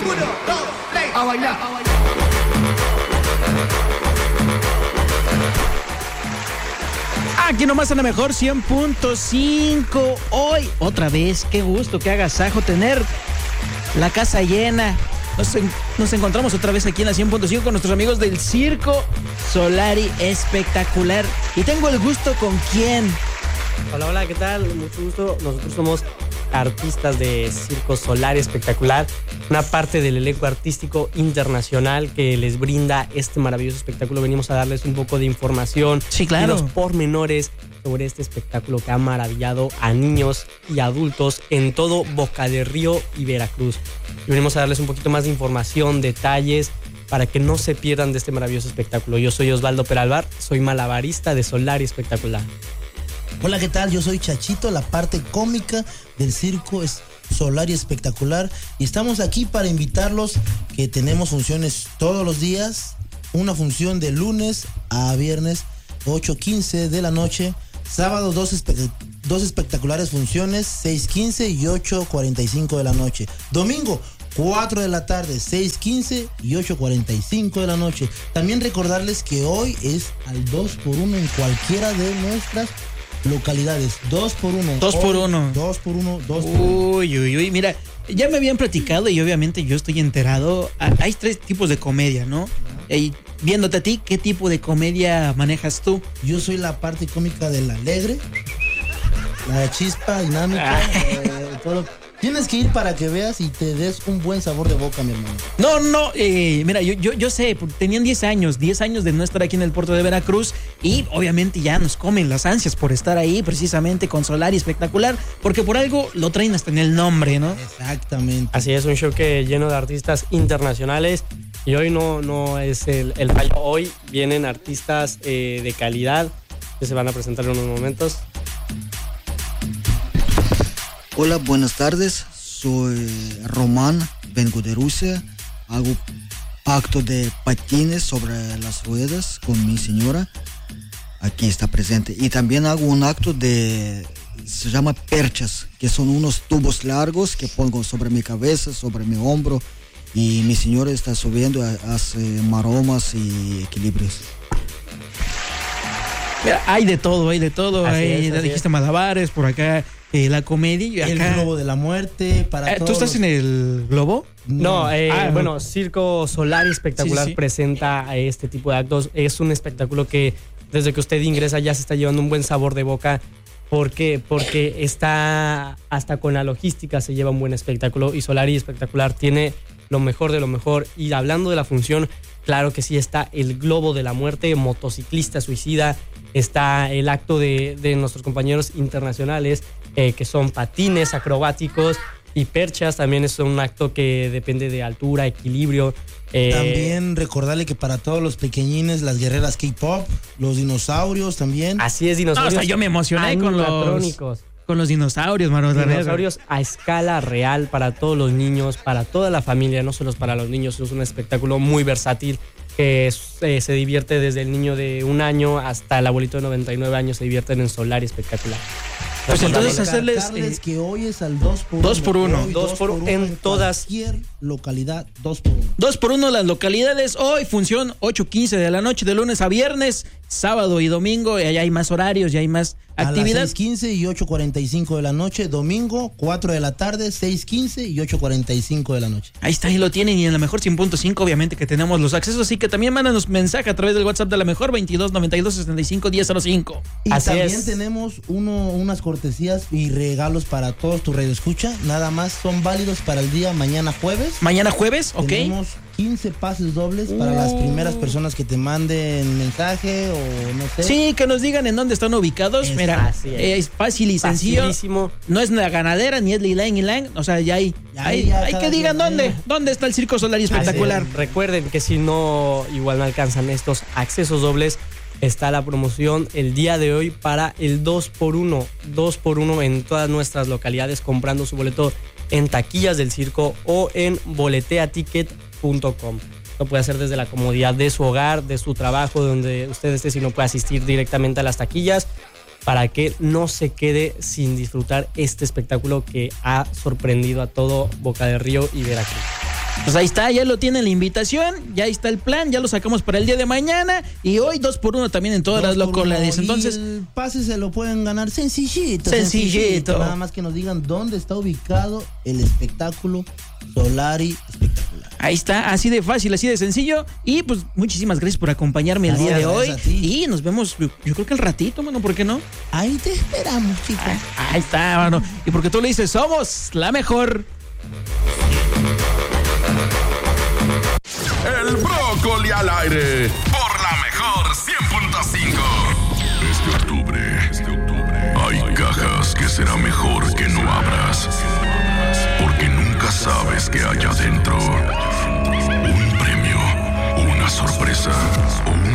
A bailar. Aquí nomás a la mejor 100.5. Hoy, otra vez, qué gusto, qué agasajo tener la casa llena. Nos encontramos otra vez aquí en la 100.5 con nuestros amigos del Circo Solari Espectacular. Y tengo el gusto con quién. Hola, hola, ¿qué tal? Mucho gusto. Nosotros somos artistas de Circo Solari Espectacular, una parte del elenco artístico internacional que les brinda este maravilloso espectáculo. Venimos a darles un poco de información, sí, claro, y los pormenores sobre este espectáculo que ha maravillado a niños y adultos en todo Boca del Río y Veracruz. Y venimos a darles un poquito más de información, detalles, para que no se pierdan de este maravilloso espectáculo. Yo soy Osvaldo Peralvar, soy malabarista de Solari Espectacular. Hola, ¿qué tal? Yo soy Chachito, la parte cómica del Circo Solari Espectacular, y estamos aquí para invitarlos que tenemos funciones todos los días, una función de lunes a viernes 8:15 de la noche, sábado dos espectaculares funciones 6:15 y 8:45 de la noche, domingo 4 de la tarde, 6:15 y 8:45 de la noche. También recordarles que hoy es al 2x1 en cualquiera de nuestras localidades. 2x1. 2x1. 2x1. Uy, mira, ya me habían platicado y obviamente yo estoy enterado. Hay 3 tipos de comedia, ¿no? Viéndote a ti, ¿qué tipo de comedia manejas tú? Yo soy la parte cómica del alegre, la chispa dinámica, todo. Tienes que ir para que veas y te des un buen sabor de boca, mi hermano. No, mira, yo sé, tenían 10 años de no estar aquí en el puerto de Veracruz y obviamente ya nos comen las ansias por estar ahí precisamente con Solari Espectacular, porque por algo lo traen hasta en el nombre, ¿no? Exactamente. Así es, un show que lleno de artistas internacionales y hoy no es el fallo. Hoy vienen artistas de calidad que se van a presentar en unos momentos. Hola, buenas tardes. Soy Román, vengo de Rusia. Hago acto de patines sobre las ruedas con mi señora. Aquí está presente. Y también hago un acto se llama perchas, que son unos tubos largos que pongo sobre mi cabeza, sobre mi hombro. Y mi señora está subiendo, hace maromas y equilibrios. Mira, hay de todo. Así Dijiste es. malabares, por acá la comedia. Y acá, el globo de la muerte para todos. ¿Tú estás en el globo? No, bueno, Circo Solari Espectacular presenta este tipo de actos. Es un espectáculo que desde que usted ingresa ya se está llevando un buen sabor de boca. ¿Por qué? Porque está hasta con la logística se lleva un buen espectáculo y Solari Espectacular tiene lo mejor de lo mejor. Y hablando de la función, claro que sí está el globo de la muerte, motociclista suicida, está el acto de nuestros compañeros internacionales que son patines acrobáticos y perchas. También es un acto que depende de altura, equilibrio. También recordarle que para todos los pequeñines, las guerreras K-pop, los dinosaurios también. Así es, dinosaurios. No, o sea, yo me emocioné con los dinosaurios, mano. Dinosaurios a escala real para todos los niños, para toda la familia, no solo para los niños. Es un espectáculo muy versátil que se divierte desde el niño de 1 año hasta el abuelito de 99 años, se divierten en Solari Espectacular. Pues entonces hacerles que hoy es al 2x1. 2x1. 2x1 en todas. Cualquier localidad, 2x1. 2x1 las localidades. Hoy función 8:15 de la noche, de lunes a viernes, sábado y domingo. Y allá hay más horarios, ya hay más actividad. A las 6:15 y 8:45 de la noche, domingo 4 de la tarde, 6:15 y 8:45 de la noche. Ahí está, ahí lo tienen. Y en la mejor 100.5 obviamente que tenemos los accesos, así que también mándanos mensaje a través del WhatsApp de la mejor 22 92 65 1005. Y así también es. tenemos unas cortesías y regalos para todos tu radioescucha. Nada más son válidos para el día mañana jueves. Mañana jueves, ok. Tenemos 15 pases dobles para las primeras personas que te manden mensaje o no sé. Sí, que nos digan en dónde están ubicados. Mira, es fácil y sencillo. Facilísimo. No es la ganadera ni es Lilang. O sea, ya hay que digan dónde está el Circo Solari Espectacular. Recuerden que si no, igual no alcanzan estos accesos dobles, está la promoción el día de hoy para el 2x1. 2x1 en todas nuestras localidades, comprando su boleto en taquillas del circo o en boleteaticket.com. Lo puede hacer desde la comodidad de su hogar, de su trabajo, donde usted esté, si no puede asistir directamente a las taquillas, para que no se quede sin disfrutar este espectáculo que ha sorprendido a todo Boca del Río y Veracruz. Pues ahí está, ya lo tienen la invitación, ya está el plan, ya lo sacamos para el día de mañana y hoy 2x1 también en todas las localidades. Entonces, el pase se lo pueden ganar sencillito. Nada más que nos digan dónde está ubicado el espectáculo Solari Espectacular. Ahí está, así de fácil, así de sencillo. Y pues muchísimas gracias por acompañarme el día de hoy. Y nos vemos, yo creo que al ratito, mano, ¿por qué no? Ahí te esperamos, chicos. Ahí está, mano. Y porque tú le dices, somos la mejor. El brócoli al aire por la mejor 100.5. Este octubre hay cajas que será mejor que no abras, porque nunca sabes qué hay adentro. Un premio, una sorpresa o un